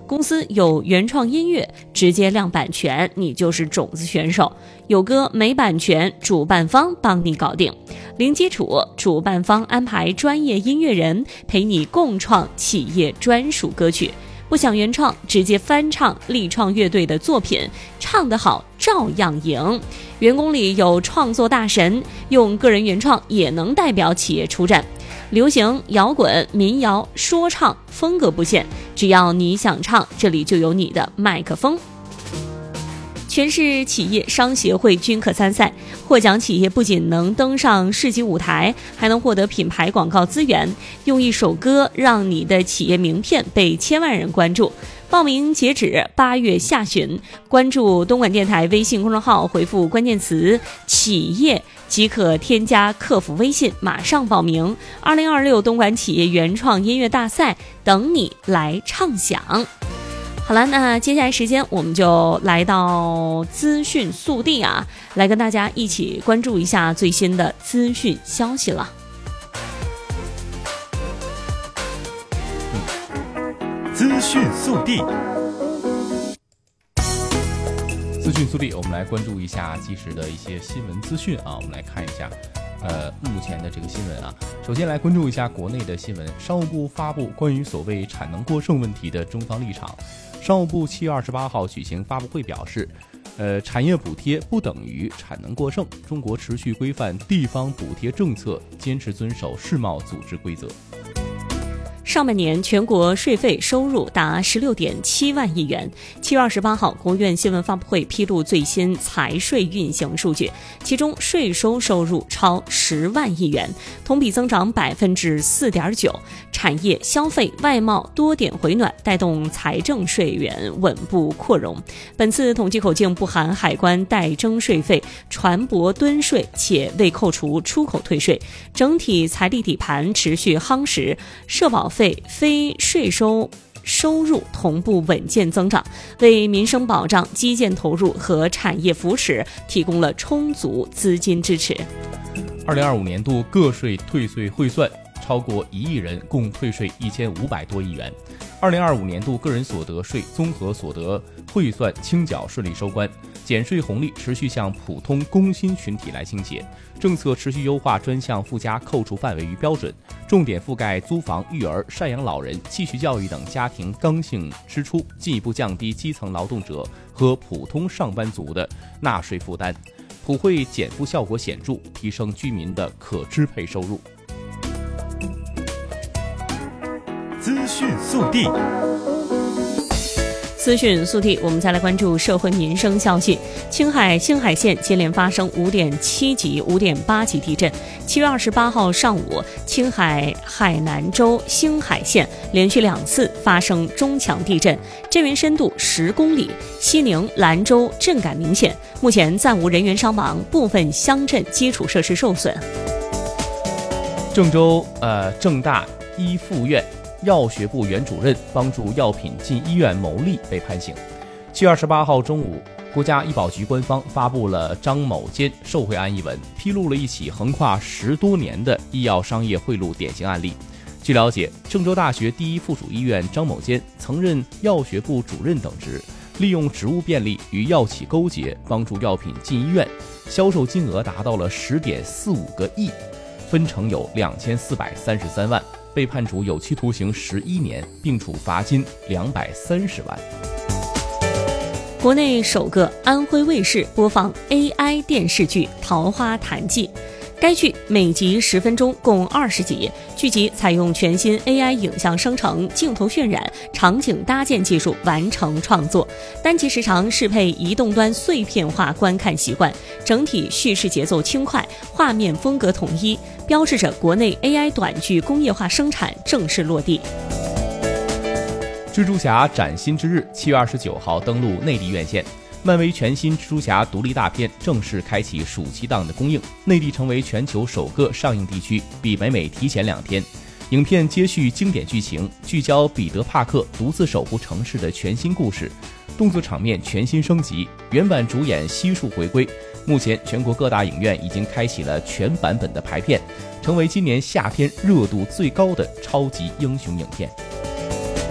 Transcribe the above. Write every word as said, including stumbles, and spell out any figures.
公司有原创音乐，直接亮版权，你就是种子选手；有歌没版权，主办方帮你搞定。零基础，主办方安排专业音乐人陪你共创企业专属歌曲。不想原创，直接翻唱力创乐队的作品，唱得好照样赢。员工里有创作大神，用个人原创也能代表企业出战。流行、摇滚、民谣、说唱，风格不限，只要你想唱，这里就有你的麦克风。全市企业商协会均可参赛，获奖企业不仅能登上世纪舞台，还能获得品牌广告资源，用一首歌让你的企业名片被千万人关注。报名截止八月下旬，关注东莞电台微信公众号，回复关键词企业即可添加客服微信，马上报名。二零二六东莞企业原创音乐大赛等你来唱响。好了，那接下来时间我们就来到资讯速递啊，来跟大家一起关注一下最新的资讯消息了。 资讯速递， 资讯速递，我们来关注一下即时的一些新闻资讯啊。我们来看一下，呃，目前的这个新闻啊。首先来关注一下国内的新闻，商务部发布关于所谓产能过剩问题的中方立场。商务部七月二十八号举行发布会表示，呃，产业补贴不等于产能过剩，中国持续规范地方补贴政策，坚持遵守世贸组织规则。 上半年全国税费收入达十六点七万亿元。七月二十八号，国务院新闻发布会披露最新财税运行数据，其中税收收入超十万亿元，同比增长百分之四点九。产业、消费、外贸多点回暖，带动财政税源稳步扩容。本次统计口径不含海关代征税费、船舶吨税，且未扣除出口退税，整体财力底盘持续夯实，社保费非税收收入同步稳健增长，为民生保障、基建投入和产业扶持提供了充足资金支持。 二零二五年度个税退税汇算超过一亿人，共退税一千五百多亿元。二零二五年度个人所得税综合所得汇算清缴顺利收官，减税红利持续向普通工薪群体来倾斜，政策持续优化专项附加扣除范围与标准，重点覆盖租房、育儿、赡养老人、继续教育等家庭刚性支出，进一步降低基层劳动者和普通上班族的纳税负担，普惠减负效果显著，提升居民的可支配收入。 资讯速递， 资讯速递，我们再来关注社会民生消息。青海青海县接连发生五点七级、五点八级地震。七月二十八号上午，青海海南州星海县连续两次发生中强地震，震源深度十公里，西宁、兰州震感明显。目前暂无人员伤亡，部分乡镇基础设施受损。 郑州呃郑大一附院药学部原主任帮助药品进医院牟利被判刑。七月二十八号中午，国家医保局官方发布了张某坚受贿案一文，披露了一起横跨十多年的医药商业贿赂典型案例。据了解，郑州大学第一附属医院张某坚曾任药学部主任等职，利用职务便利与药企勾结，帮助药品进医院，销售金额达到了十点四五个亿，分成有两千四百三十三万。被判处有期徒刑十一年，并处罚金两百三十万。 国内首个安徽卫视播放 A I 电视剧《桃花潭记》，该剧每集十分钟，共二十集。剧集采用全新 A I 影像生成、镜头渲染、场景搭建技术完成创作，单集时长适配移动端碎片化观看习惯，整体叙事节奏轻快，画面风格统一，标志着国内 A I 短剧工业化生产正式落地。 蜘蛛侠崭新之日七月二十九号登陆内地院线，漫威全新蜘蛛侠独立大片正式开启暑期档的公映，内地成为全球首个上映地区，比北美提前两天。影片接续经典剧情，聚焦彼得·帕克独自守护城市的全新故事，动作场面全新升级，原版主演悉数回归。目前全国各大影院已经开启了全版本的排片，成为今年夏天热度最高的超级英雄影片。